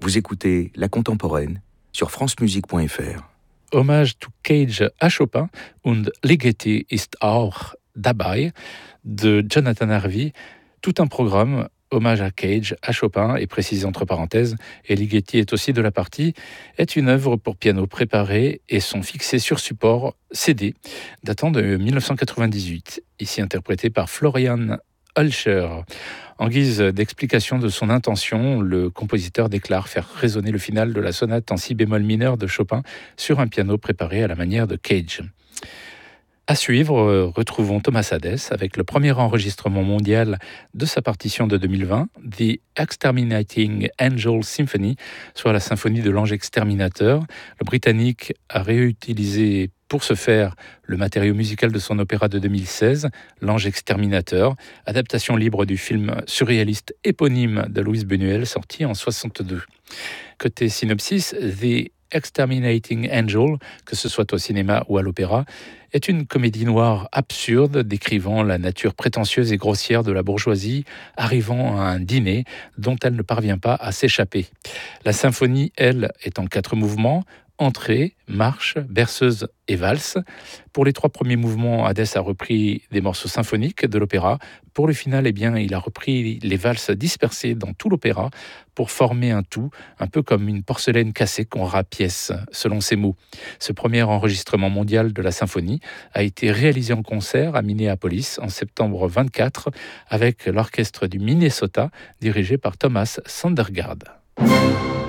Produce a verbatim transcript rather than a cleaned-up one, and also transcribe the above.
Vous écoutez La Contemporaine sur francemusique point f r. Hommage to Cage à Chopin und Ligeti ist auch dabei de Jonathan Harvey. Tout un programme, hommage à Cage, à Chopin, et précisé entre parenthèses, et Ligeti est aussi de la partie, est une œuvre pour piano préparée et sont fixés sur support C D, datant de dix-neuf cent quatre-vingt-dix-huit, ici interprété par Florian Hulscher. En guise d'explication de son intention, le compositeur déclare faire résonner le final de la sonate en si bémol mineur de Chopin sur un piano préparé à la manière de Cage. À suivre, retrouvons Thomas Hadès avec le premier enregistrement mondial de sa partition de deux mille vingt, The Exterminating Angel Symphony, soit la symphonie de l'ange exterminateur. Le Britannique a réutilisé pour ce faire le matériau musical de son opéra de deux mille seize, L'Ange exterminateur, adaptation libre du film surréaliste éponyme de Luis Buñuel, sorti en soixante-deux. Côté synopsis, The Exterminating Angel, que ce soit au cinéma ou à l'opéra, est une comédie noire absurde décrivant la nature prétentieuse et grossière de la bourgeoisie arrivant à un dîner dont elle ne parvient pas à s'échapper. La symphonie, elle, est en quatre mouvements: entrée, marche, berceuse et valse. Pour les trois premiers mouvements, Hadès a repris des morceaux symphoniques de l'opéra. Pour le final, eh bien, il a repris les valses dispersées dans tout l'opéra pour former un tout, un peu comme une porcelaine cassée qu'on rapièce, selon ses mots. Ce premier enregistrement mondial de la symphonie a été réalisé en concert à Minneapolis en septembre vingt-quatre avec l'orchestre du Minnesota dirigé par Thomas Sandergaard.